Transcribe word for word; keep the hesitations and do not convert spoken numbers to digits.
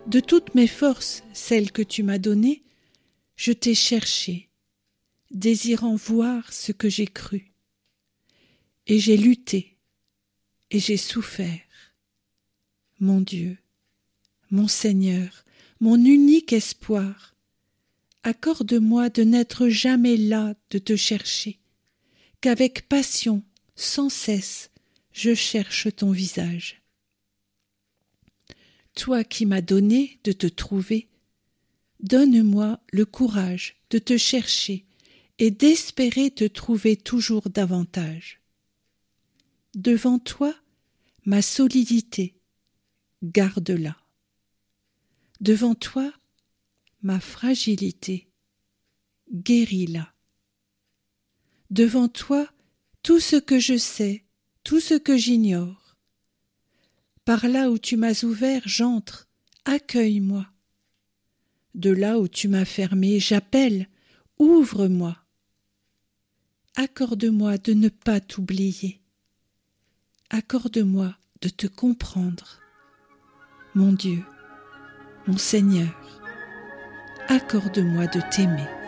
De toutes mes forces, celles que tu m'as données, je t'ai cherché, désirant voir ce que j'ai cru. Et j'ai lutté, et j'ai souffert. Mon Dieu, mon Seigneur, mon unique espoir, accorde-moi de n'être jamais las de te chercher, qu'avec passion, sans cesse, je cherche ton visage. Toi qui m'as donné de te trouver, donne-moi le courage de te chercher et d'espérer te trouver toujours davantage. Devant toi, ma solidité, garde-la. Devant toi, ma fragilité, guéris-la. Devant toi, tout ce que je sais, tout ce que j'ignore. Par là où tu m'as ouvert, j'entre, accueille-moi. De là où tu m'as fermé, j'appelle, ouvre-moi. Accorde-moi de ne pas t'oublier. Accorde-moi de te comprendre. Mon Dieu, mon Seigneur, accorde-moi de t'aimer.